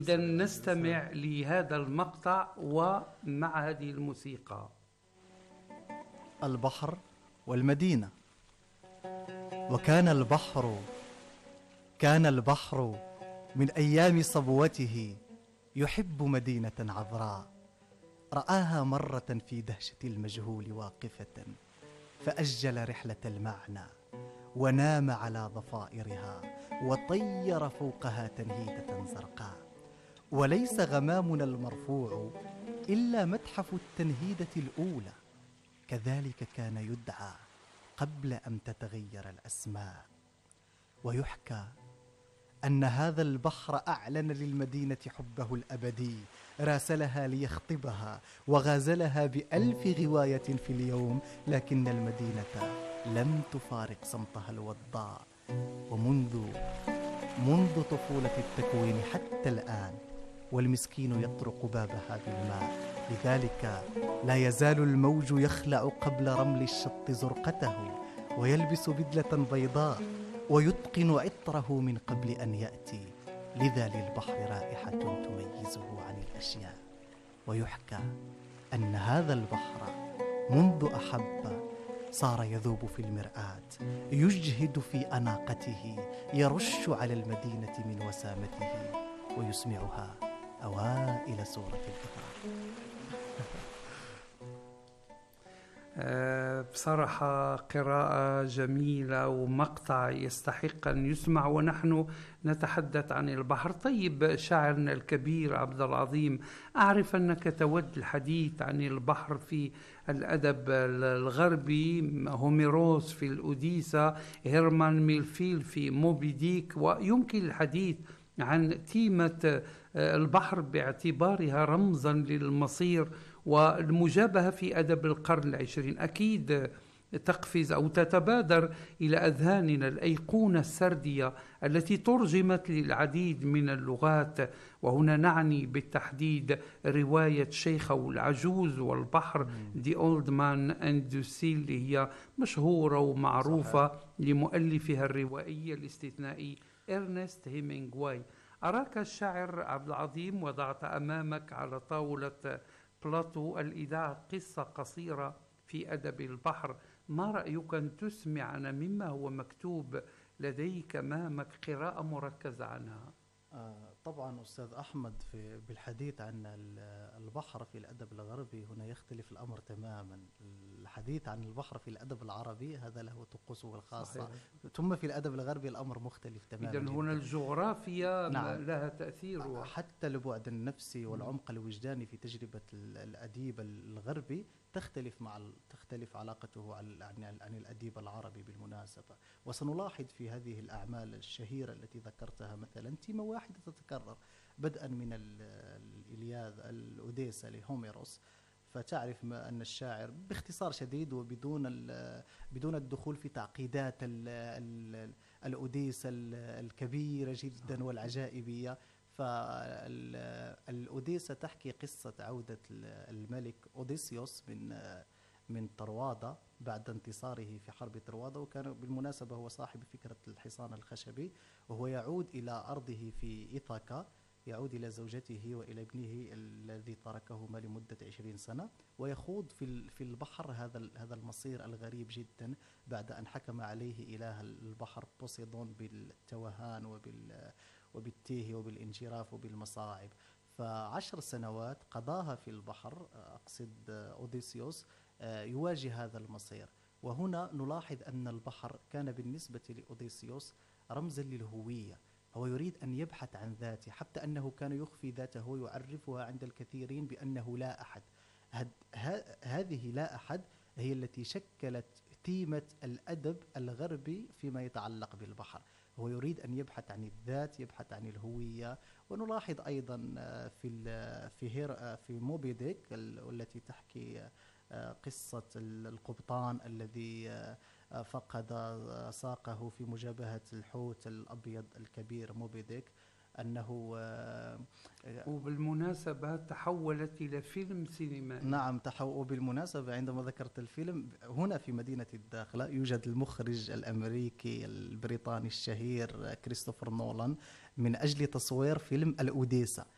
إذا نستمع لهذا المقطع ومع هذه الموسيقى. البحر والمدينة. وكان البحر من أيام صبوته يحب مدينة عذراء، رآها مرة في دهشة المجهول واقفة، فأجل رحلة المعنى ونام على ضفائرها وطير فوقها تنهيدة زرقاء. وليس غمامنا المرفوع إلا متحف التنهيدة الأولى، كذلك كان يدعى قبل أن تتغير الأسماء. ويحكى أن هذا البحر أعلن للمدينة حبه الأبدي، راسلها ليخطبها وغازلها ب1000 غواية في اليوم، لكن المدينة لم تفارق صمتها الوضاء. ومنذ طفولة التكوين حتى الآن والمسكين يطرق بابها بالماء، لذلك لا يزال الموج يخلع قبل رمل الشط زرقته، ويلبس بدلة بيضاء ويتقن عطره من قبل أن يأتي، لذا للبحر رائحة تميزه عن الأشياء. ويحكى أن هذا البحر منذ أحب صار يذوب في المرآة، يجهد في أناقته، يرش على المدينة من وسامته ويسمعها أوائل سورة الإقرار. بصراحة قراءة جميلة ومقطع يستحق أن يسمع ونحن نتحدث عن البحر. طيب شاعرنا الكبير عبد العظيم، أعرف أنك تود الحديث عن البحر في الأدب الغربي، هوميروس في الأوديسا، هيرمان ميلفيل في موبي ديك، ويمكن الحديث عن تيمة البحر باعتبارها رمزا للمصير والمجابهة في أدب القرن العشرين. أكيد تقفز أو تتبادر إلى أذهاننا الأيقونة السردية التي ترجمت للعديد من اللغات، وهنا نعني بالتحديد رواية شيخة والعجوز والبحر The Old Man and the Sea، اللي هي مشهورة ومعروفة صحيح لمؤلفها الروائي الاستثنائي إرنست هيمينغواي. أراك الشاعر عبد العظيم وضعت أمامك على طاولة بلاطو الإذاعة قصة قصيرة في أدب البحر. ما رأيك أن تسمعنا مما هو مكتوب لديك أمامك قراءة مركزة عنها؟ طبعا أستاذ أحمد، بالحديث عن البحر في الأدب الغربي هنا يختلف الأمر تماما. الحديث عن البحر في الأدب العربي هذا له طقوسه الخاصة، صحيح. ثم في الأدب الغربي الأمر مختلف تماما. إذن هنا الجغرافيا نعم لها تأثير، حتى البعد النفسي والعمق الوجداني في تجربة الأديب الغربي تختلف علاقته عن الأديب العربي بالمناسبة. وسنلاحظ في هذه الأعمال الشهيرة التي ذكرتها مثلا تيمة واحدة تتكرر، بدءا من الأوديسا لهوميروس، فتعرف أن الشاعر باختصار شديد بدون الدخول في تعقيدات الأوديسا الكبيرة جدا والعجائبية. فالأوديسا تحكي قصة عودة الملك أوديسيوس من طروادة بعد انتصاره في حرب طروادة، وكان بالمناسبة هو صاحب فكرة الحصان الخشبي، وهو يعود إلى أرضه في إيثاكا، يعود إلى زوجته وإلى ابنه الذي تركهما لمدة 20 سنة، ويخوض في البحر هذا المصير الغريب جدا بعد أن حكم عليه إله البحر بوسيدون بالتوهان وبالتيه وبالانجراف وبالمصاعب. ف10 سنوات قضاها في البحر، أقصد أوديسيوس، يواجه هذا المصير. وهنا نلاحظ أن البحر كان بالنسبة لأوديسيوس رمزا للهوية، هو يريد أن يبحث عن ذاته، حتى أنه كان يخفي ذاته ويعرفها عند الكثيرين بأنه لا أحد. هذه لا أحد هي التي شكلت تيمة الأدب الغربي فيما يتعلق بالبحر. هو يريد أن يبحث عن الذات، يبحث عن الهوية. ونلاحظ أيضا في موبي ديك التي تحكي قصة القبطان الذي فقد ساقه في مجابهة الحوت الأبيض الكبير موبي ديك، أنه وبالمناسبة تحولت إلى فيلم سينمائي. نعم، وبالمناسبة عندما ذكرت الفيلم، هنا في مدينة الداخلة يوجد المخرج الأمريكي البريطاني الشهير كريستوفر نولان من أجل تصوير فيلم الأوديسا.